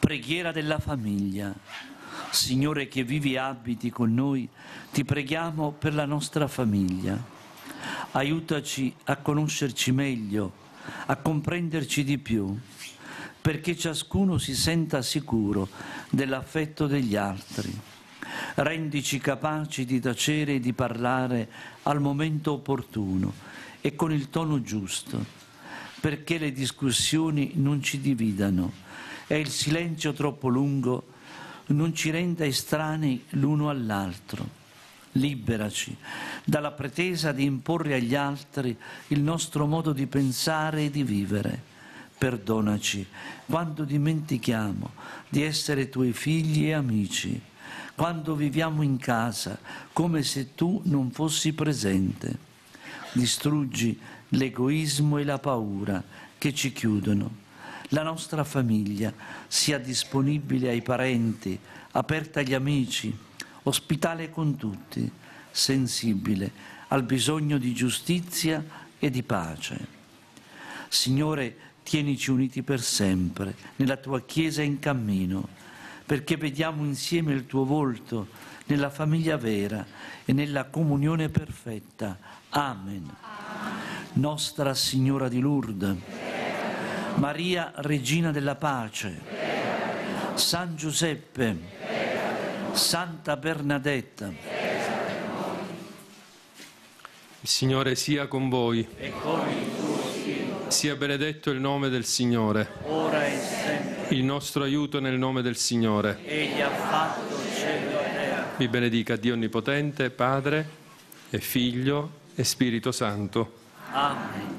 Preghiera della famiglia. Signore che vivi e abiti con noi, ti preghiamo per la nostra famiglia. Aiutaci a conoscerci meglio, a comprenderci di più, perché ciascuno si senta sicuro dell'affetto degli altri. Rendici capaci di tacere e di parlare al momento opportuno e con il tono giusto, perché le discussioni non ci dividano e il silenzio troppo lungo non ci renda estranei l'uno all'altro. Liberaci dalla pretesa di imporre agli altri il nostro modo di pensare e di vivere. Perdonaci quando dimentichiamo di essere tuoi figli e amici, quando viviamo in casa come se tu non fossi presente. Distruggi l'egoismo e la paura che ci chiudono. La nostra famiglia sia disponibile ai parenti, aperta agli amici, ospitale con tutti, sensibile al bisogno di giustizia e di pace. Signore, tienici uniti per sempre nella tua Chiesa in cammino, perché vediamo insieme il tuo volto nella famiglia vera e nella comunione perfetta. Amen. Nostra Signora di Lourdes, Maria, Regina della Pace, San Giuseppe, Santa Bernadetta. Il Signore sia con voi. E con il tuo spirito. Sia benedetto il nome del Signore. Ora e sempre. Il nostro aiuto nel nome del Signore. Egli ha fatto cielo e terra. Vi benedica Dio Onnipotente, Padre e Figlio e Spirito Santo. Amen.